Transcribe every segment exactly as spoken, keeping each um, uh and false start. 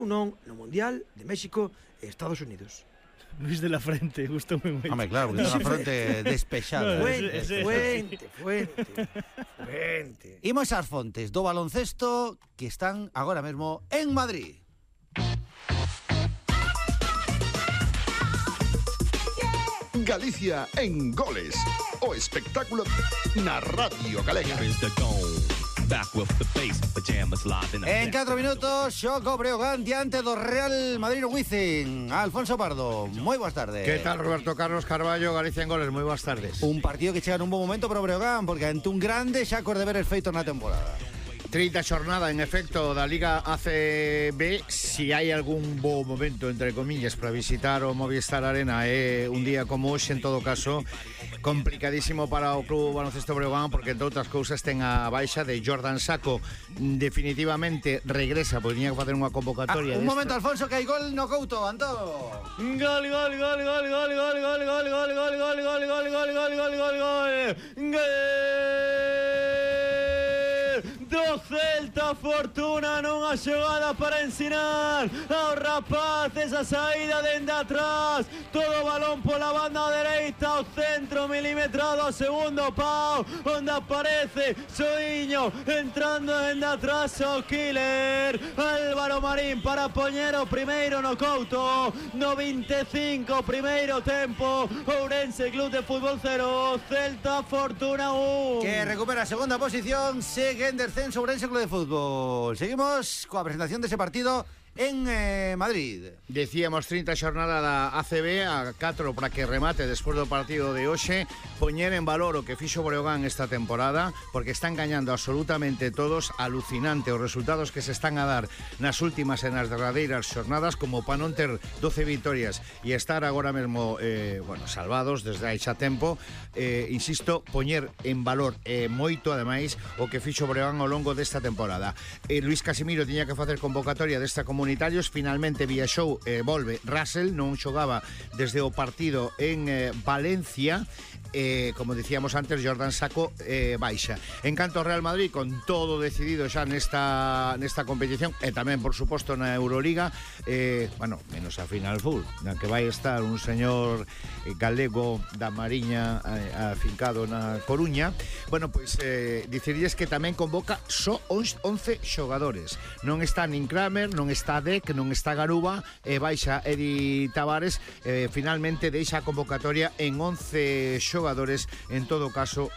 non no Mundial de México e Estados Unidos. Luis de la Frente, gustoume moito. Home, claro, porque ten a fronte despexada. No, fuente, fuente, fuente, fuente. Imos ás fontes do baloncesto que están agora mesmo en Madrid. Galicia en goles. O espectáculo na Radio Galega. En catro minutos, Xoco Breogán diante do Real Madrid Wizzing. Alfonso Pardo, moi boas tardes. Que tal, Roberto Carlos Carballo, Galicia en goles, moi boas tardes. Un partido que chega nun bon momento para o Breogán, porque ante un grande xa cos deberes feitos na temporada. trinta xornada, en efecto, da Liga A C B. Si hai algún bo momento, entre comillas, para visitar o Movistar Arena é un día como hoxe, en todo caso, complicadísimo para o Club Baloncesto Breogán, porque, entre outras cousas, ten a baixa de Jordan Sacco. Definitivamente regresa, porque tiña que facer unha convocatoria. Ah, un momento, Alfonso, que hai gol no Couto, Antón. Gol, gol, gol, gol, gol, gol, gol, gol, gol, gol, gol, gol, gol, gol, gol, gol, gol, gol. Do Celta, Fortuna nunha xogada para ensinar aos rapaces a saída dende atrás, todo o balón pola banda dereita, ao centro milimetrado, ao segundo pau, onde aparece Soiño entrando dende atrás o killer Álvaro Marín para poñer o primeiro no Couto. No vinte e cinco, primeiro tempo, Ourense Club de Fútbol cero, Celta Fortuna un. Que recupera a segunda posición, segue en descenso Ourense Club de Fútbol. Seguimos coa presentación dese partido en eh, Madrid. Decíamos trinta xornada da A C B, a catro para que remate despois do partido de hoxe, poñer en valor o que fixo Breogán esta temporada, porque están gañando absolutamente todos. Alucinante os resultados que se están a dar nas últimas e nas derradeiras xornadas, como para non ter doce vitorias e estar agora mesmo eh, bueno, salvados desde hai xa tempo. eh, insisto, poñer en valor eh, moito, ademais, o que fixo Breogán ao longo desta temporada. eh, Luis Casimiro tiña que facer convocatoria desta comunidade comunitarios, finalmente viaxou e eh, volve Russell, non xogaba desde o partido en eh, Valencia. Eh, como decíamos antes, Jordan Sacco eh, baixa. En canto ao Real Madrid, con todo decidido xa nesta nesta competición, e tamén, por suposto, na Euroliga, eh, bueno, menos a Final Four, na que vai estar un señor eh, galego da Mariña eh, afincado na Coruña. Bueno, pois eh, dicirlles que tamén convoca só once xogadores. Non está nin Kramer, non está Dec, non está Garuba, e eh, baixa Edi Tavares. eh, finalmente deixa a convocatoria en once xogadores. Xogadores, en todo caso,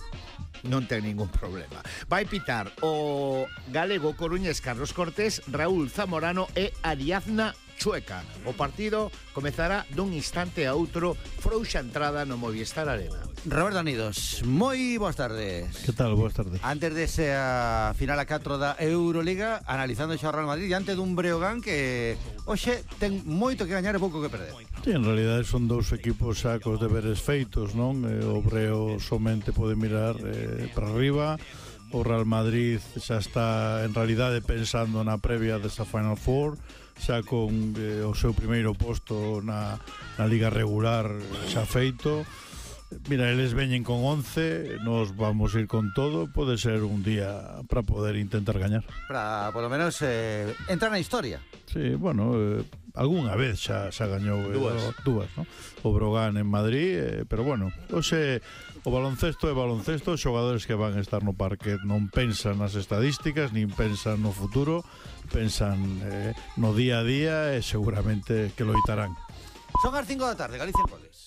non ten ningún problema. Vai pitar o galego coruñés Carlos Cortés, Raúl Zamorano e Ariadna Chueca. O partido comezará dun instante a outro, frouxa entrada no Movistar Arena. Roberto Anidos, moi boas tardes. Que tal? Boas tardes. Antes dese a final a catro da Euroliga, analizando xa o Real Madrid diante dun Breogán que hoxe ten moito que gañar e pouco que perder. Sí, en realidade son dous equipos xa cos deberes feitos, non? Eh, o Breo somente pode mirar eh, para arriba. O Real Madrid xa está en realidade pensando na previa desta Final Four, xa con eh, o seu primeiro posto na, na Liga regular xa feito. Mira, eles veñen con once, nos vamos ir con todo. Pode ser un día para poder intentar gañar, para, polo menos, eh, entrar na historia. Sí, bueno, eh, algunha vez xa, xa gañou eh, dúas, dúas, ¿no? O Breogán en Madrid, eh, pero bueno, hoxe o baloncesto é baloncesto. Os xogadores que van estar no parque non pensan nas estadísticas, nin pensan no futuro, pensan eh, no día a día, e seguramente que loitarán. Son as cinco da tarde, Galicia en goles.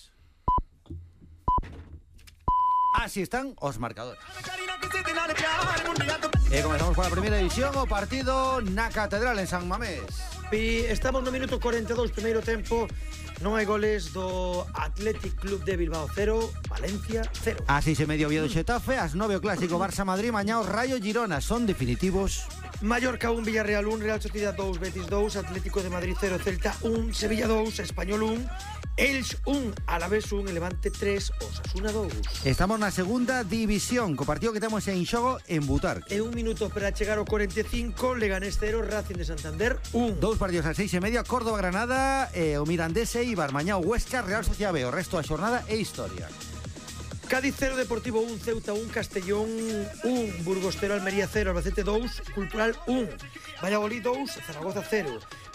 Así están os marcadores. E comenzamos coa primeira división, o partido na Catedral en San Mamés. E estamos no minuto cuarenta e dous, primeiro tempo. Non hai goles do Athletic Club de Bilbao cero, Valencia cero. A seis e medio Oviedo Xetafe, as nove o clásico Barça Madrid, mañá o Rayo Girona. Son definitivos. Mallorca un, Villarreal un, Real Sociedad dous, Betis dous, Atlético de Madrid cero, Celta un, Sevilla dous, Español un, Elx un, Alavés un, Levante tres, Osasuna dous. Estamos na segunda división, co partido que temos en xogo en Butarque. E un minuto para chegar ao cuarenta e cinco, Leganés cero, Racing de Santander un. Dous partidos a seis e media, Córdoba Granada, e o Mirandés e Ibar. Mañá o Huesca, Real Sociedad B. O resto da xornada é historia. Cádiz cero, Deportivo un, Ceuta un, Castellón un, Burgos cero, Almería cero, Albacete dos, Cultural un, Valladolid dos, Zaragoza cero,